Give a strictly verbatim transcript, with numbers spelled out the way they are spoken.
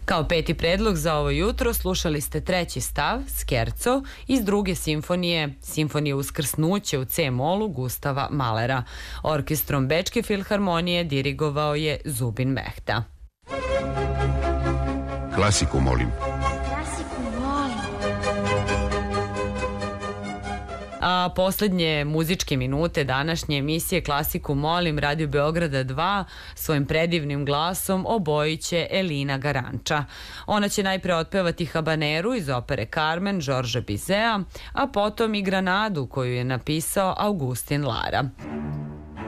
Kao peti predlog za ovo jutro slušali ste treći stav, Scherzo, iz druge simfonije, simfonije Uskrsnuće u C-molu Gustava Mahlera. Orkestrom Bečke filharmonije dirigovao je Zubin Mehta. Klasiku molim. A poslednje muzičke minute današnje emisije Klasiku molim Radio Beograda dva svojim predivnim glasom obojiće Elina Garanča. Ona će najpre otpevati habaneru iz opere Carmen Georgesa Bizeta, a potom i Granadu koju je napisao Augustin Lara.